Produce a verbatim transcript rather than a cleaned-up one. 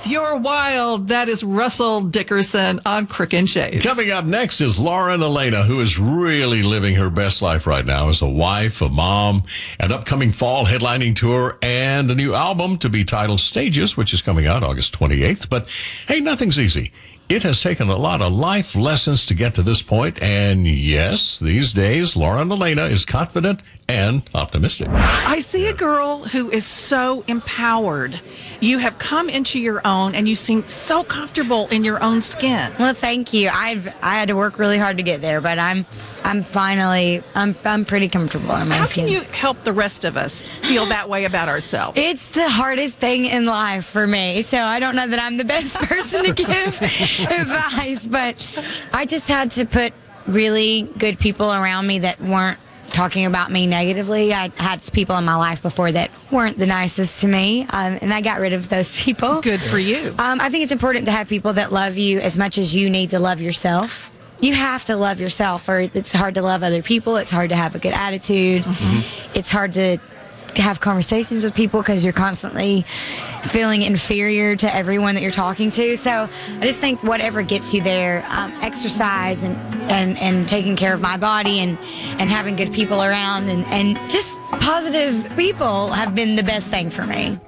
You're Wild. That is Russell Dickerson on Crick and Chase. Coming up next is Lauren Elena, who is really living her best life right now as a wife, a mom, an upcoming fall headlining tour, and a new album to be titled Stages, which is coming out August twenty-eighth. But hey, nothing's easy. It has taken a lot of life lessons to get to this point, and yes, these days, Lauren Elena is confident and optimistic. I see a girl who is so empowered. You have come into your own, and you seem so comfortable in your own skin. Well, thank you. I've I had to work really hard to get there, but I'm I'm finally I'm I'm pretty comfortable in my How skin. can you help the rest of us feel that way about ourselves? It's the hardest thing in life for me, so I don't know that I'm the best person to give advice, but I just had to put really good people around me that weren't talking about me negatively. I had people in my life before that weren't the nicest to me, um, and I got rid of those people. Good for you. Um, I think it's important to have people that love you as much as you need to love yourself. You have to love yourself, or it's hard to love other people. It's hard to have a good attitude. Mm-hmm. It's hard to to have conversations with people because you're constantly feeling inferior to everyone that you're talking to. So I just think whatever gets you there, um, exercise and, and, and taking care of my body and, and having good people around and, and just positive people have been the best thing for me.